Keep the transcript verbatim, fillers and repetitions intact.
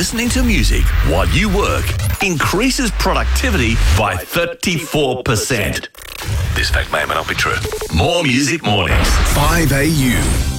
Listening to music while you work increases productivity by thirty-four percent. This fact may or may not be true. More Music Mornings. five A U.